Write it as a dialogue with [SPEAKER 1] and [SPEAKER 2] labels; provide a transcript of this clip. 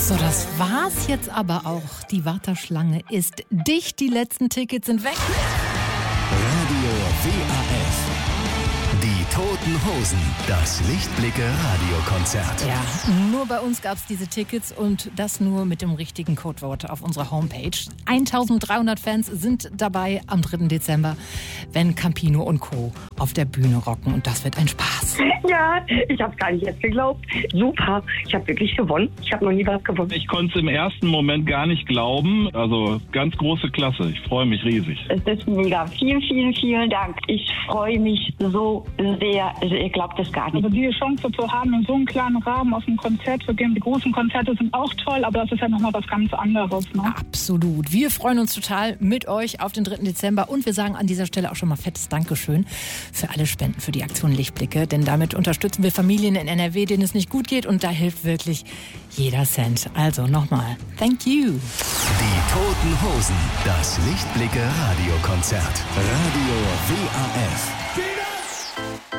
[SPEAKER 1] So, das war's jetzt aber auch. Die Warteschlange ist dicht, die letzten Tickets sind weg.
[SPEAKER 2] Radio WAF. Die Toten Hosen. Das Lichtblicke-Radiokonzert.
[SPEAKER 1] Ja, nur bei uns gab's diese Tickets und das nur mit dem richtigen Codewort auf unserer Homepage. 1300 Fans sind dabei am 3. Dezember, wenn Campino und Co. auf der Bühne rocken. Und das wird ein Spaß.
[SPEAKER 3] Ja, ich habe gar nicht jetzt geglaubt. Super, ich habe wirklich gewonnen. Ich habe noch nie was gewonnen.
[SPEAKER 4] Ich konnte es im ersten Moment gar nicht glauben. Also ganz große Klasse. Ich freue mich riesig.
[SPEAKER 3] Es ist mega. Vielen Dank. Ich freue mich so sehr. Also ihr glaubt es gar nicht.
[SPEAKER 5] Also die Chance zu haben, in so einem kleinen Rahmen auf ein Konzert zu gehen. Die großen Konzerte sind auch toll, aber das ist ja nochmal was ganz anderes. Ne?
[SPEAKER 1] Absolut. Wir freuen uns total mit euch auf den 3. Dezember und wir sagen an dieser Stelle auch schon mal fettes Dankeschön für alle Spenden für die Aktion Lichtblicke, denn damit unterstützen wir Familien in NRW, denen es nicht gut geht und da hilft wirklich jeder Cent. Also nochmal, thank you.
[SPEAKER 2] Die Toten Hosen. Das Lichtblicke-Radiokonzert. Radio WAF.